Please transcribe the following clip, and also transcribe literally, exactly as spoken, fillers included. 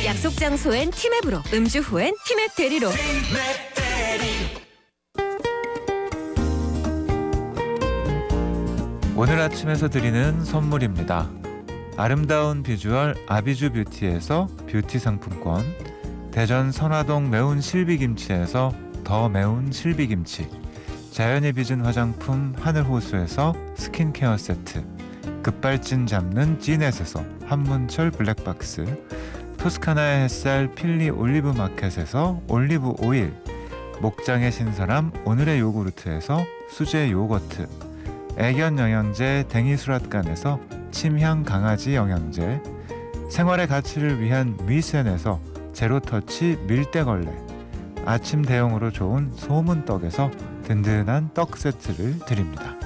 약속 장소엔 티맵으로, 음주 후엔 티맵 대리로. 오늘 아침에서 드리는 선물입니다. 아름다운 비주얼 아비주 뷰티에서 뷰티 상품권, 대전 선화동 매운 실비김치에서 더 매운 실비김치, 자연이 빚은 화장품 하늘호수에서 스킨케어 세트, 급발진 잡는 지넷에서 한문철 블랙박스, 토스카나의 햇살 필리 올리브 마켓에서 올리브 오일, 목장의 신선함 오늘의 요구르트에서 수제 요거트, 애견 영양제 댕이수랏간에서 침향 강아지 영양제, 생활의 가치를 위한 미센에서 제로터치 밀대걸레, 아침 대용으로 좋은 소문떡에서 든든한 떡 세트를 드립니다.